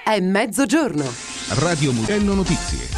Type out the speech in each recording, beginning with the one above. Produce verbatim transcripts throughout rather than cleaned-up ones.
È mezzogiorno. Radio Mugello Notizie.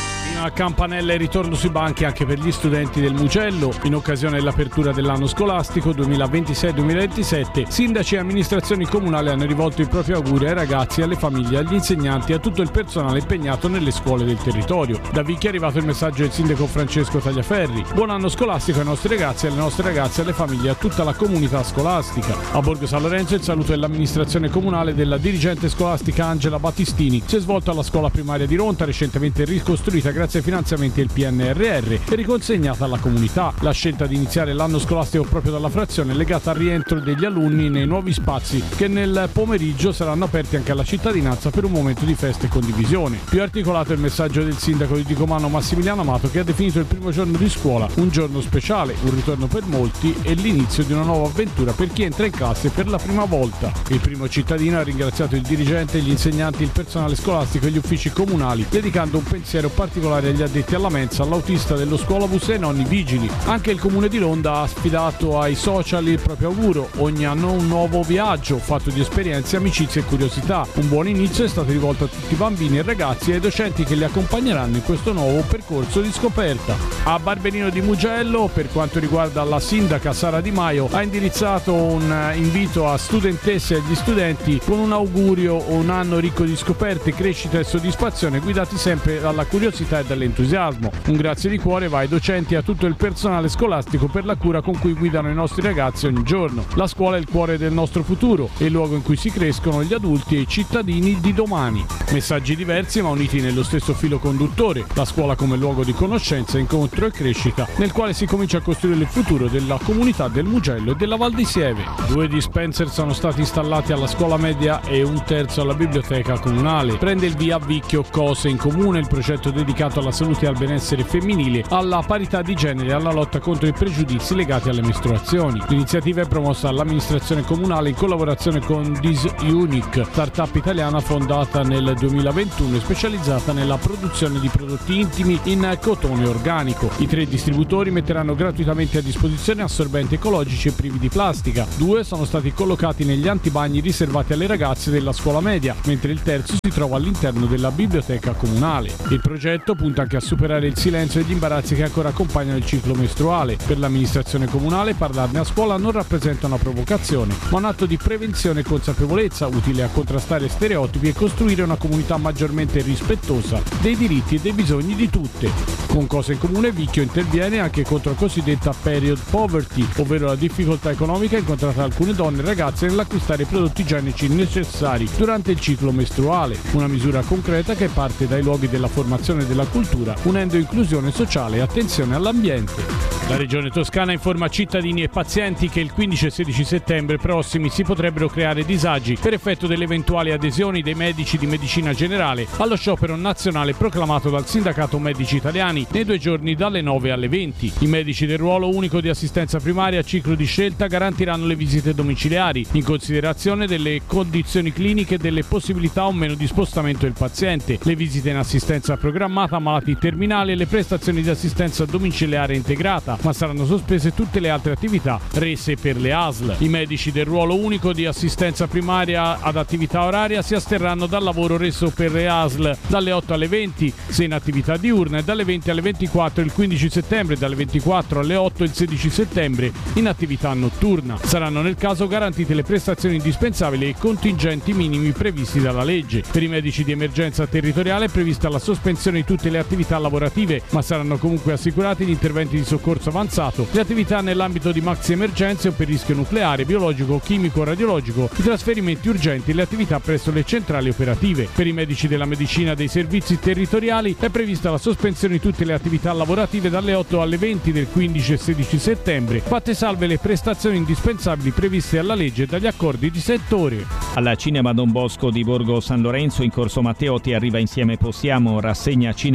A campanella e ritorno sui banchi anche per gli studenti del Mugello. In occasione dell'apertura dell'anno scolastico duemilaventisei duemilaventisette, sindaci e amministrazioni comunali hanno rivolto i propri auguri ai ragazzi, alle famiglie, agli insegnanti e a tutto il personale impegnato nelle scuole del territorio. Da Vicchi è arrivato il messaggio del sindaco Francesco Tagliaferri. Buon anno scolastico ai nostri ragazzi, alle nostre ragazze, alle famiglie e a tutta la comunità scolastica. A Borgo San Lorenzo il saluto dell'amministrazione comunale della dirigente scolastica Angela Battistini si è svolto alla scuola primaria di Ronta, recentemente ricostruita grazie ai finanziamenti del P N R R e riconsegnata alla comunità. La scelta di iniziare l'anno scolastico proprio dalla frazione è legata al rientro degli alunni nei nuovi spazi che nel pomeriggio saranno aperti anche alla cittadinanza per un momento di festa e condivisione. Più articolato è il messaggio del sindaco di Dicomano Massimiliano Amato, che ha definito il primo giorno di scuola un giorno speciale, un ritorno per molti e l'inizio di una nuova avventura per chi entra in classe per la prima volta. Il primo cittadino ha ringraziato il dirigente, gli insegnanti, il personale scolastico e gli uffici comunali, dedicando un pensiero particolare agli addetti alla mensa, all'autista dello scuolabus e ai nonni vigili. Anche il comune di Ronda ha affidato ai social il proprio auguro. Ogni anno un nuovo viaggio fatto di esperienze, amicizie e curiosità. Un buon inizio è stato rivolto a tutti i bambini e ragazzi e ai docenti che li accompagneranno in questo nuovo percorso di scoperta. A Barberino di Mugello, per quanto riguarda la sindaca Sara Di Maio, ha indirizzato un invito a studentesse e agli studenti con un augurio, un anno ricco di scoperte, crescita e soddisfazione, guidati sempre dalla curiosità e dall'entusiasmo. Un grazie di cuore va ai docenti e a tutto il personale scolastico per la cura con cui guidano i nostri ragazzi ogni giorno. La scuola è il cuore del nostro futuro, è il luogo in cui si crescono gli adulti e i cittadini di domani. Messaggi diversi ma uniti nello stesso filo conduttore. La scuola come luogo di conoscenza, incontro e crescita, nel quale si comincia a costruire il futuro della comunità del Mugello e della Val di Sieve. Due dispenser sono stati installati alla scuola media e un terzo alla biblioteca comunale. Prende il via a Vicchio Cose in Comune, il progetto dedicato alla salute e al benessere femminile, alla parità di genere e alla lotta contro i pregiudizi legati alle mestruazioni. L'iniziativa è promossa dall'amministrazione comunale in collaborazione con Disunic, startup italiana fondata nel duemilaventuno e specializzata nella produzione di prodotti intimi in cotone organico. I tre distributori metteranno gratuitamente a disposizione assorbenti ecologici e privi di plastica. Due sono stati collocati negli antibagni riservati alle ragazze della scuola media, mentre il terzo si trova all'interno della biblioteca comunale. Il progetto punta anche a superare il silenzio e gli imbarazzi che ancora accompagnano il ciclo mestruale. Per l'amministrazione comunale parlarne a scuola non rappresenta una provocazione, ma un atto di prevenzione e consapevolezza utile a contrastare stereotipi e costruire una comunità maggiormente rispettosa dei diritti e dei bisogni di tutte. Con Cose in Comune Vicchio interviene anche contro la cosiddetta period poverty, ovvero la difficoltà economica incontrata da alcune donne e ragazze nell'acquistare i prodotti igienici necessari durante il ciclo mestruale, una misura concreta che parte dai luoghi della formazione e della cultura, unendo inclusione sociale e attenzione all'ambiente. La Regione Toscana informa cittadini e pazienti che il quindici e sedici settembre prossimi si potrebbero creare disagi per effetto delle eventuali adesioni dei medici di medicina generale allo sciopero nazionale proclamato dal Sindacato Medici Italiani nei due giorni dalle nove alle venti. I medici del ruolo unico di assistenza primaria a ciclo di scelta garantiranno le visite domiciliari in considerazione delle condizioni cliniche e delle possibilità o meno di spostamento del paziente, le visite in assistenza programmata a malati terminali e le prestazioni di assistenza domiciliare integrata, ma saranno sospese tutte le altre attività rese per le A S L. I medici del ruolo unico di assistenza primaria ad attività oraria si asterranno dal lavoro reso per le A S L dalle otto alle venti se in attività diurna e dalle venti alle ventiquattro il quindici settembre e dalle ventiquattro alle otto il sedici settembre in attività notturna. Saranno nel caso garantite le prestazioni indispensabili e i contingenti minimi previsti dalla legge. Per i medici di emergenza territoriale è prevista la sospensione di tutte le attività lavorative, ma saranno comunque assicurati gli interventi di soccorso avanzato, le attività nell'ambito di maxi emergenze o per rischio nucleare, biologico, chimico, radiologico, i trasferimenti urgenti e le attività presso le centrali operative. Per i medici della medicina dei servizi territoriali è prevista la sospensione di tutte le attività lavorative dalle otto alle venti del quindici e sedici settembre, fatte salve le prestazioni indispensabili previste dalla legge e dagli accordi di settore. Alla Cinema Don Bosco di Borgo San Lorenzo in Corso Matteotti arriva Insieme Possiamo, rassegna cinema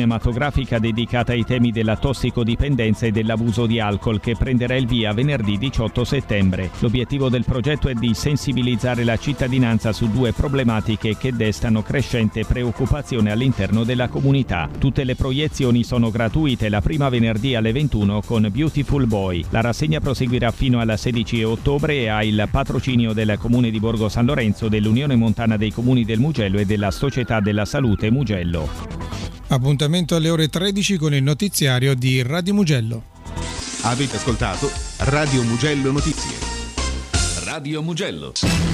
cinematografica dedicata ai temi della tossicodipendenza e dell'abuso di alcol, che prenderà il via venerdì diciotto settembre. L'obiettivo del progetto è di sensibilizzare la cittadinanza su due problematiche che destano crescente preoccupazione all'interno della comunità. Tutte le proiezioni sono gratuite, la prima venerdì alle ventuno con Beautiful Boy. La rassegna proseguirà fino al sedici ottobre e ha il patrocinio del Comune di Borgo San Lorenzo, dell'Unione Montana dei Comuni del Mugello e della Società della Salute Mugello. Appuntamento alle ore tredici con il notiziario di Radio Mugello. Avete ascoltato Radio Mugello Notizie. Radio Mugello.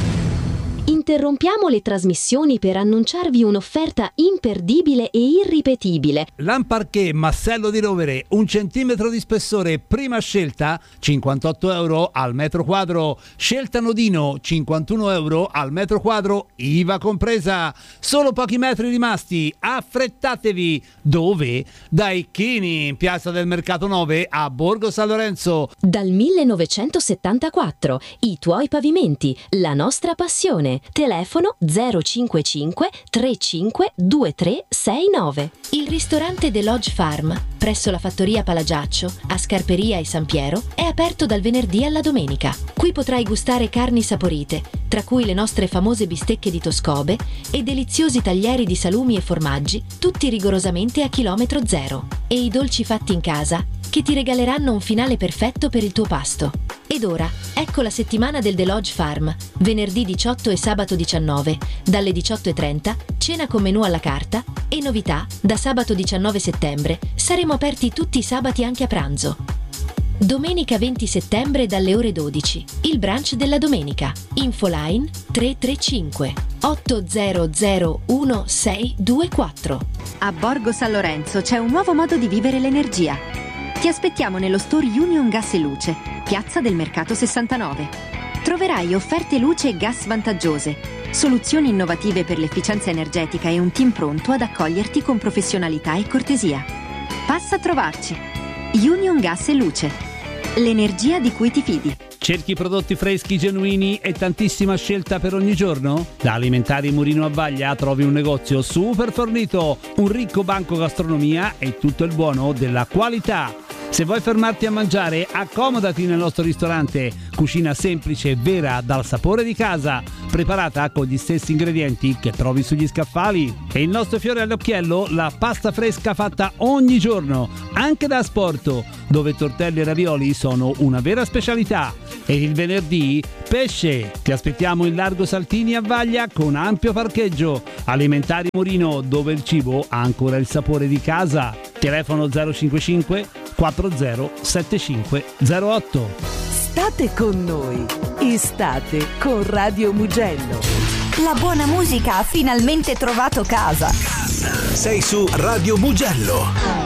Interrompiamo le trasmissioni per annunciarvi un'offerta imperdibile e irripetibile. Lamparché Massello di Rovere, un centimetro di spessore, prima scelta, cinquantotto euro al metro quadro. Scelta Nodino, cinquantuno euro al metro quadro, I V A compresa. Solo pochi metri rimasti, affrettatevi. Dove? Dai Chini, in piazza del Mercato nove a Borgo San Lorenzo. Dal millenovecentosettantaquattro, i tuoi pavimenti, la nostra passione. Telefono zero cinquantacinque trentacinque ventitré sessantanove. Il ristorante The Lodge Farm, presso la fattoria Palagiaccio, a Scarperia e San Piero, è aperto dal venerdì alla domenica. Qui potrai gustare carni saporite, tra cui le nostre famose bistecche di Toscobe e deliziosi taglieri di salumi e formaggi, tutti rigorosamente a chilometro zero. E i dolci fatti in casa, che ti regaleranno un finale perfetto per il tuo pasto. Ed ora, ecco la settimana del The Lodge Farm, venerdì diciotto e sabato diciannove, dalle diciotto e trenta, cena con menù alla carta e novità, da sabato diciannove settembre, saremo aperti tutti i sabati anche a pranzo. Domenica venti settembre dalle ore dodici, il brunch della domenica. Infoline tre tre cinque otto zero zero uno sei due quattro. A Borgo San Lorenzo c'è un nuovo modo di vivere l'energia. Ti aspettiamo nello store Union Gas e Luce, piazza del Mercato sessantanove. Troverai offerte luce e gas vantaggiose, soluzioni innovative per l'efficienza energetica e un team pronto ad accoglierti con professionalità e cortesia. Passa a trovarci. Union Gas e Luce. L'energia di cui ti fidi. Cerchi prodotti freschi, genuini e tantissima scelta per ogni giorno? Da Alimentari Murino a Vaglia trovi un negozio super fornito, un ricco banco gastronomia e tutto il buono della qualità. Se vuoi fermarti a mangiare, accomodati nel nostro ristorante. Cucina semplice e vera, dal sapore di casa, preparata con gli stessi ingredienti che trovi sugli scaffali. E il nostro fiore all'occhiello, la pasta fresca fatta ogni giorno, anche da asporto, dove tortelli e ravioli sono una vera specialità. E il venerdì, pesce. Ti aspettiamo in Largo Saltini a Vaglia con ampio parcheggio. Alimentari Murino, dove il cibo ha ancora il sapore di casa. Telefono zero cinquantacinque quaranta settantacinque zero otto. State con noi, estate con Radio Mugello. La buona musica ha finalmente trovato casa. Sei su Radio Mugello.